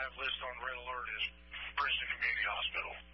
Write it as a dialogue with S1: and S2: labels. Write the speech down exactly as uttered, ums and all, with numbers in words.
S1: have listed on red alert is Princeton Community Hospital.